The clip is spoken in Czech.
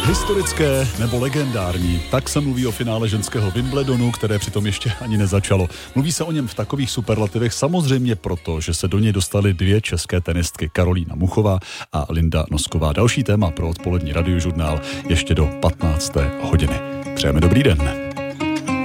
Historické nebo legendární, tak se mluví o finále ženského Wimbledonu, které přitom ještě ani nezačalo. Mluví se o něm v takových superlativech samozřejmě proto, že se do něj dostaly dvě české tenistky, Karolína Muchová a Linda Nosková. Další téma pro odpolední radiožurnál ještě do 15. hodiny. Přejeme dobrý den.